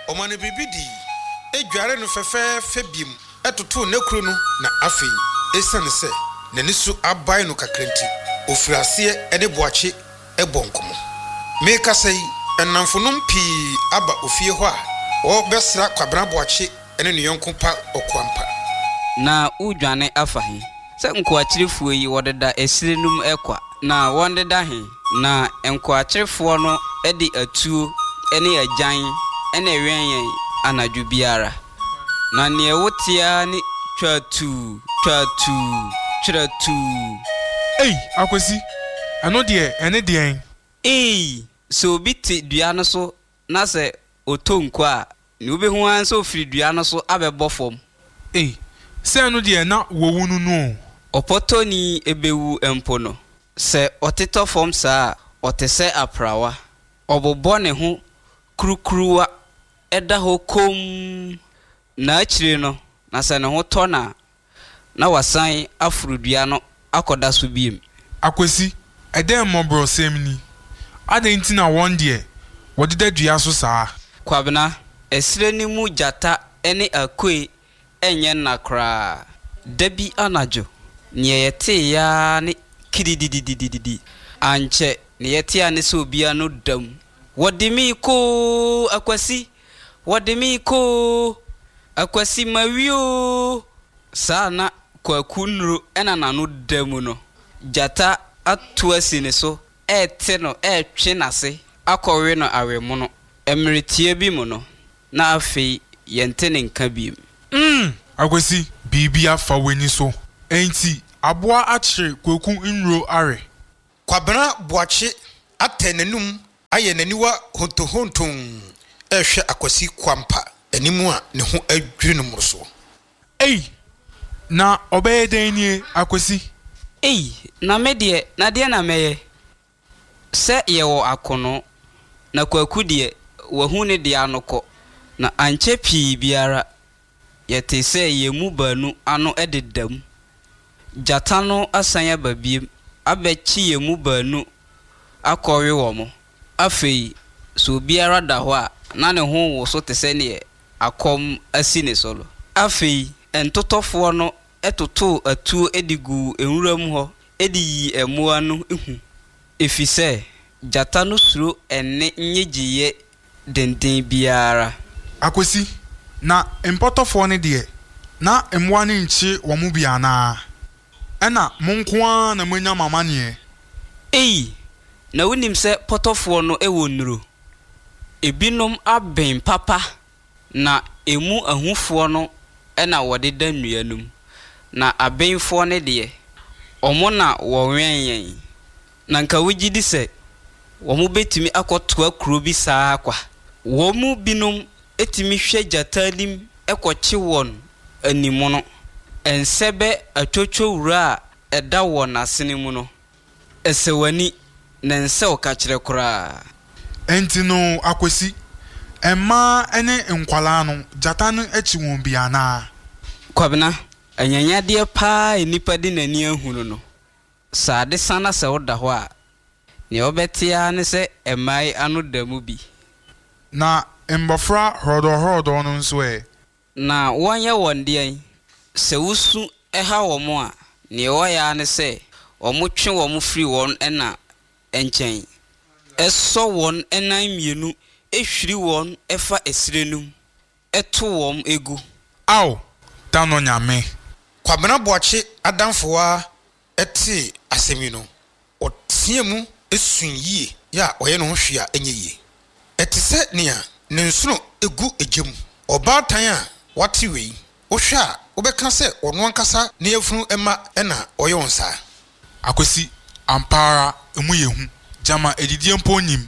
omane bibidi edware no fefe biem etoto nekru no na afei esane se nanisu abai no kakranti ofirase ene boache ebonkomo meka sei enamfonum pii aba ofie ho a o besra kwabra boache ene ne yonko pa okwampa na udwane afahi se nkoakyirefo yi wodeda esirenum ekwa na wondeda he na nkoakyirefo no edi atuo ene agyan ene wenyen anadwo biara na ne wotia ni twatu ei akwesi ano de ene de so biti dua no so na se otonko a ne obehu an so ofiri dua no so abebofom se ano de na wowunu no opotoni ebewu empo no se otito fom saa otese aprawa obobo ne ho krukruwa eda ho kom na achire no na se ne ho tona na wasan afurudua no akoda so biem akwesi eden mobro semni adenti na one day wodida dua so saa kwabena esireni mu jata ene akoi enye nakra dabi anajo nieyete ya ne kidididididi anche nieyete ane so bia no dam wodimi ko akwasi mawio sana kwa kunru ena nanu damu no jata atuasi ne so ete no etwe nase akọwe no awemu no emretie bi mu no na afei yente ne nka biem akwesi bibia fa weni so enti aboa achire kwaku nro are kwabena boache atenenum aye naniwa hontohonton ehwe akwasi kwampa animu a ne ho adwiri no moroso na obeyedenie akwesi na medie na de na meye se ye wo akono na kwaku de wahu ne de anoko na anche pii biara yete se ye mu banu ano ededam jata no asanya babiem abechi ye mu banu akọwe wo mo afei so biara da ho a na ne ho wo so te se ne akom asine solo afei entotofo no etoto atuo edigu enwuram ho ediyi emua no ehu efise jata no suro enne nyegiye denden biara akwesi na impotofo ne de na emua ne nchi wo mu bia na ena monkoa na manya mama ne na wonim se potofo no ewo nuro ebinom aben papa na emu ahufo no ena wode danuanum na abenfo ne de omo na wo wenyen na nka wogidi se wo mu betimi akotoa kuro bi saa kwa wo mu binom etimi hwe jatalim ekochi won animu no ensebe atwotwo wura eda won asene mu no esewani na nse okachire kura enti no akwesi emma ene nkwala no jata no echi won bia na kwabena anyanya de pa enipa de nani ahunu no saade sana se woda ho a ne obetia ne se emai anu damu bi na mbofra horodo no nso na wonye wonde se wusu eha wo mo a ne oya ne se omutwe wo mo free won ena enchen eso won enan mienu ehwiri won efa esirenum eto wom egu aw tano nyame kwabena boache adamfoa eti asemi no otiemu esunyi ya oye no hwea enyeye etise nia ne nsuno egu egem obatan a wate wei ohwa obeka se ono ankasa ne yefunu ema ena oye wonsa akwesi ampara emu yehu jama edidie mponyim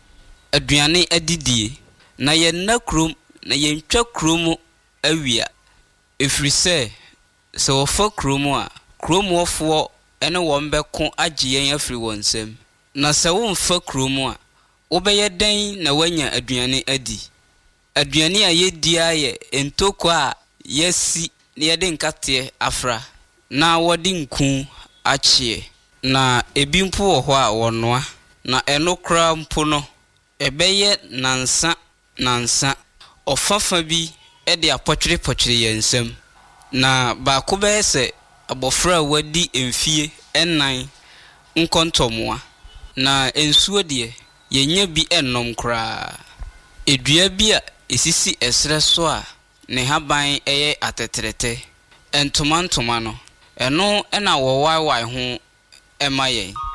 aduane adidie na yenna krom na yentwa krom awia efrise se wofa krom a kromwofo ene wombeko agye yen afiri wonsem na se wonfa krom a wobeye den na wanya aduane adi aduane a yedi aye entoko a yesi ne yede nkate afra na wodi nku achie na ebimpo wo ho a wonoa na enokra mpo no ebeye nansa ɔfafa bi de apɔtwere yɛn nsam na baako bɛyɛ sɛ abɔfra a wadi mfie ɛnan nkɔntɔmoa na nsuo deɛ yɛnya bi ɛnnom koraa edua bi a esisi ɛsrɛ so a ne haban ɛyɛ atetrete ntoma no ɛno ɛna wɔwaiwai ho ɛma yɛn